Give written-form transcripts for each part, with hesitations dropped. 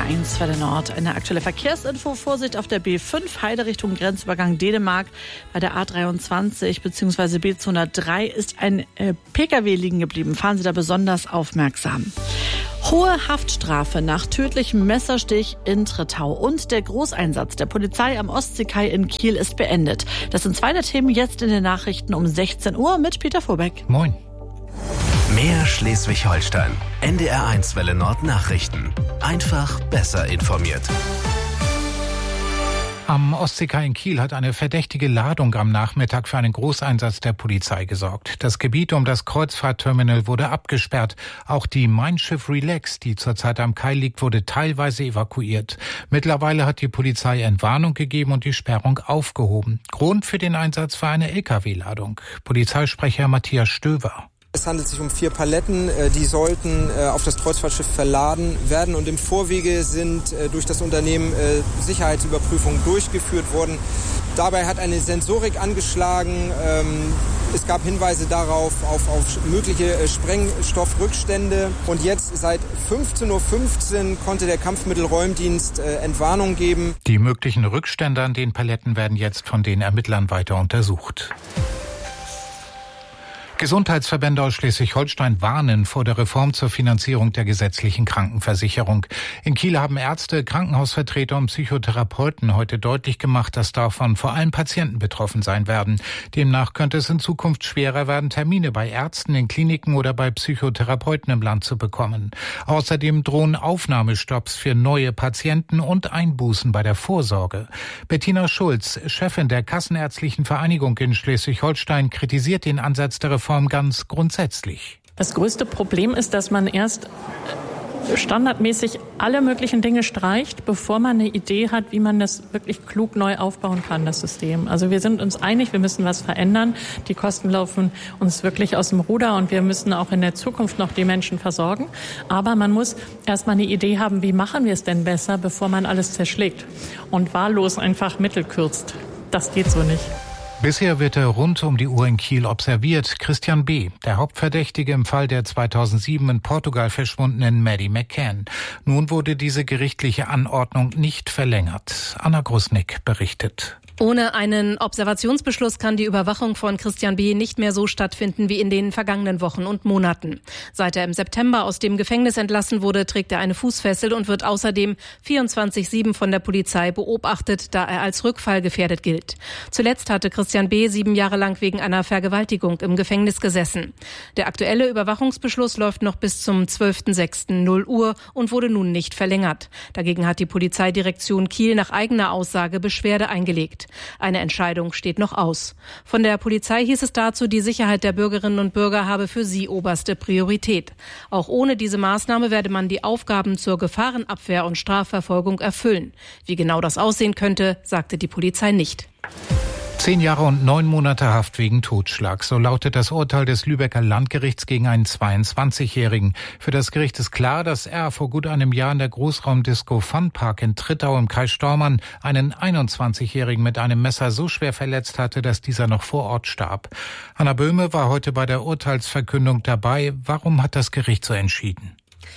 NDR1 Welle Nord. Eine aktuelle Verkehrsinfo. Vorsicht auf der B5 Heide Richtung Grenzübergang Dänemark. Bei der A23 bzw. B203 ist ein Pkw liegen geblieben. Fahren Sie da besonders aufmerksam. Hohe Haftstrafe nach tödlichem Messerstich in Trittau und der Großeinsatz der Polizei am Ostseekai in Kiel ist beendet. Das sind zwei der Themen jetzt in den Nachrichten um 16 Uhr mit Peter Vorbeck. Moin. Mehr Schleswig-Holstein. NDR1 Welle Nord Nachrichten. Einfach besser informiert. Am Ostseekai in Kiel hat eine verdächtige Ladung am Nachmittag für einen Großeinsatz der Polizei gesorgt. Das Gebiet um das Kreuzfahrtterminal wurde abgesperrt. Auch die Mein Schiff Relax, die zurzeit am Kai liegt, wurde teilweise evakuiert. Mittlerweile hat die Polizei Entwarnung gegeben und die Sperrung aufgehoben. Grund für den Einsatz war eine Lkw-Ladung. Polizeisprecher Matthias Stöver. Es handelt sich um 4 Paletten, die sollten auf das Kreuzfahrtschiff verladen werden und im Vorwege sind durch das Unternehmen Sicherheitsüberprüfungen durchgeführt worden. Dabei hat eine Sensorik angeschlagen. Es gab Hinweise darauf auf mögliche Sprengstoffrückstände. Und jetzt seit 15:15 Uhr konnte der Kampfmittelräumdienst Entwarnung geben. Die möglichen Rückstände an den Paletten werden jetzt von den Ermittlern weiter untersucht. Gesundheitsverbände aus Schleswig-Holstein warnen vor der Reform zur Finanzierung der gesetzlichen Krankenversicherung. In Kiel haben Ärzte, Krankenhausvertreter und Psychotherapeuten heute deutlich gemacht, dass davon vor allem Patienten betroffen sein werden. Demnach könnte es in Zukunft schwerer werden, Termine bei Ärzten, in Kliniken oder bei Psychotherapeuten im Land zu bekommen. Außerdem drohen Aufnahmestopps für neue Patienten und Einbußen bei der Vorsorge. Bettina Schulz, Chefin der Kassenärztlichen Vereinigung in Schleswig-Holstein, kritisiert den Ansatz der Reform ganz grundsätzlich. Das größte Problem ist, dass man erst standardmäßig alle möglichen Dinge streicht, bevor man eine Idee hat, wie man das wirklich klug neu aufbauen kann, das System. Also wir sind uns einig, wir müssen was verändern. Die Kosten laufen uns wirklich aus dem Ruder und wir müssen auch in der Zukunft noch die Menschen versorgen. Aber man muss erst mal eine Idee haben, wie machen wir es denn besser, bevor man alles zerschlägt und wahllos einfach Mittel kürzt. Das geht so nicht. Bisher wird er rund um die Uhr in Kiel observiert. Christian B., der Hauptverdächtige im Fall der 2007 in Portugal verschwundenen Maddie McCann. Nun wurde diese gerichtliche Anordnung nicht verlängert. Anna Grusnick berichtet. Ohne einen Observationsbeschluss kann die Überwachung von Christian B. nicht mehr so stattfinden wie in den vergangenen Wochen und Monaten. Seit er im September aus dem Gefängnis entlassen wurde, trägt er eine Fußfessel und wird außerdem 24/7 von der Polizei beobachtet, da er als rückfallgefährdet gilt. Zuletzt hatte Christian B. 7 Jahre lang wegen einer Vergewaltigung im Gefängnis gesessen. Der aktuelle Überwachungsbeschluss läuft noch bis zum 12.06.0 Uhr und wurde nun nicht verlängert. Dagegen hat die Polizeidirektion Kiel nach eigener Aussage Beschwerde eingelegt. Eine Entscheidung steht noch aus. Von der Polizei hieß es dazu, die Sicherheit der Bürgerinnen und Bürger habe für sie oberste Priorität. Auch ohne diese Maßnahme werde man die Aufgaben zur Gefahrenabwehr und Strafverfolgung erfüllen. Wie genau das aussehen könnte, sagte die Polizei nicht. 10 Jahre und 9 Monate Haft wegen Totschlag. So lautet das Urteil des Lübecker Landgerichts gegen einen 22-Jährigen. Für das Gericht ist klar, dass er vor gut einem Jahr in der Großraumdisco Funpark in Trittau im Kreis Stormarn einen 21-Jährigen mit einem Messer so schwer verletzt hatte, dass dieser noch vor Ort starb. Hanna Böhme war heute bei der Urteilsverkündung dabei. Warum hat das Gericht so entschieden?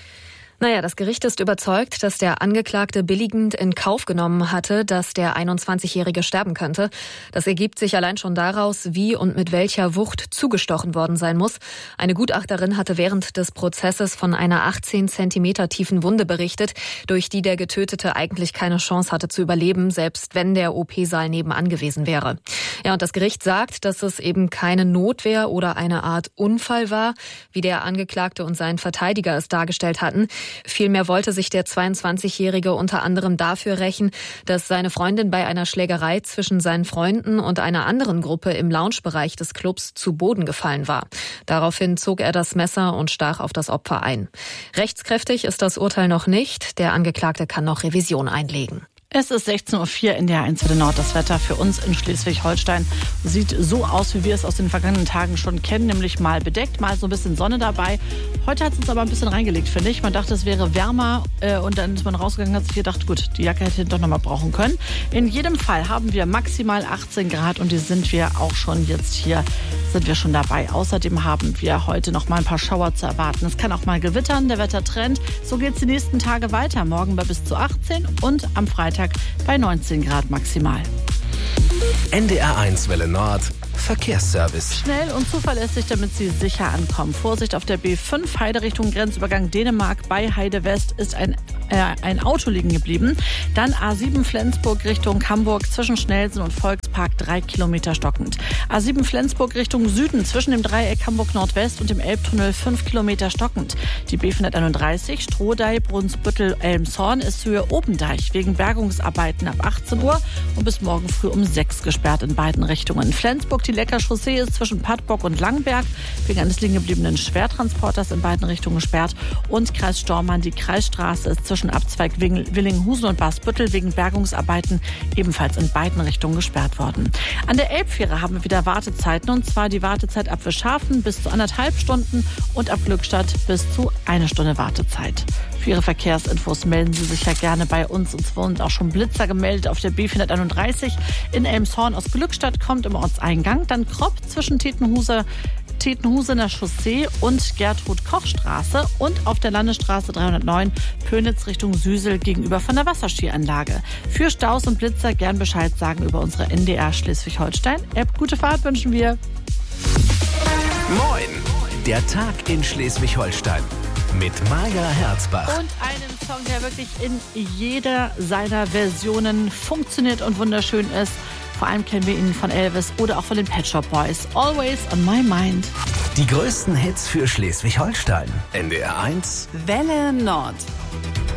Das Gericht ist überzeugt, dass der Angeklagte billigend in Kauf genommen hatte, dass der 21-Jährige sterben könnte. Das ergibt sich allein schon daraus, wie und mit welcher Wucht zugestochen worden sein muss. Eine Gutachterin hatte während des Prozesses von einer 18 Zentimeter tiefen Wunde berichtet, durch die der Getötete eigentlich keine Chance hatte zu überleben, selbst wenn der OP-Saal nebenan gewesen wäre. Ja, und das Gericht sagt, dass es eben keine Notwehr oder eine Art Unfall war, wie der Angeklagte und sein Verteidiger es dargestellt hatten. Vielmehr wollte sich der 22-Jährige unter anderem dafür rächen, dass seine Freundin bei einer Schlägerei zwischen seinen Freunden und einer anderen Gruppe im Loungebereich des Clubs zu Boden gefallen war. Daraufhin zog er das Messer und stach auf das Opfer ein. Rechtskräftig ist das Urteil noch nicht. Der Angeklagte kann noch Revision einlegen. Es ist 16.04 Uhr in der 1 Welle Nord. Das Wetter für uns in Schleswig-Holstein sieht so aus, wie wir es aus den vergangenen Tagen schon kennen, nämlich mal bedeckt, mal so ein bisschen Sonne dabei. Heute hat es uns aber ein bisschen reingelegt, finde ich. Man dachte, es wäre wärmer und dann ist man rausgegangen und hat sich gedacht, gut, die Jacke hätte ich doch noch mal brauchen können. In jedem Fall haben wir maximal 18 Grad und die sind wir auch schon jetzt hier, sind wir schon dabei. Außerdem haben wir heute noch mal ein paar Schauer zu erwarten. Es kann auch mal gewittern, der Wettertrend. So geht es die nächsten Tage weiter. Morgen bei bis zu 18 und am Freitag bei 19 Grad maximal. NDR1 Welle Nord Verkehrsservice. Schnell und zuverlässig, damit Sie sicher ankommen. Vorsicht auf der B5 Heide Richtung Grenzübergang Dänemark bei Heide West ist ein Auto liegen geblieben. Dann A7 Flensburg Richtung Hamburg zwischen Schnellsen und Volkspark 3 Kilometer stockend. A7 Flensburg Richtung Süden zwischen dem Dreieck Hamburg Nordwest und dem Elbtunnel 5 Kilometer stockend. Die B431 Strohdei Brunsbüttel Elmshorn ist Höhe Obendeich wegen Bergungsarbeiten ab 18 Uhr und bis morgen früh um 6 gesperrt in beiden Richtungen. Flensburg die Lecker-Chaussee ist zwischen Pattbock und Langberg wegen eines liegen gebliebenen Schwertransporters in beiden Richtungen gesperrt und Kreis Stormann die Kreisstraße ist zwischen Abzweig Willinghusen und Basbüttel wegen Bergungsarbeiten ebenfalls in beiden Richtungen gesperrt worden. An der Elbfähre haben wir wieder Wartezeiten und zwar die Wartezeit ab Wischhafen bis zu 1,5 Stunden und ab Glückstadt bis zu 1 Stunde Wartezeit. Für Ihre Verkehrsinfos melden Sie sich ja gerne bei uns. Uns wurden auch schon Blitzer gemeldet auf der B431 in Elmshorn aus Glückstadt, kommt im Ortseingang. Dann Kropp zwischen Tetenhusener Chaussee und Gertrud-Koch-Straße und auf der Landesstraße 309 Pönitz Richtung Süsel gegenüber von der Wasserskianlage. Für Staus und Blitzer gern Bescheid sagen über unsere NDR Schleswig-Holstein-App. Gute Fahrt wünschen wir. Moin, der Tag in Schleswig-Holstein mit Maja Herzbach. Und einen Song, der wirklich in jeder seiner Versionen funktioniert und wunderschön ist. Vor allem kennen wir ihn von Elvis oder auch von den Pet Shop Boys. Always on my mind. Die größten Hits für Schleswig-Holstein. NDR1 Welle Nord.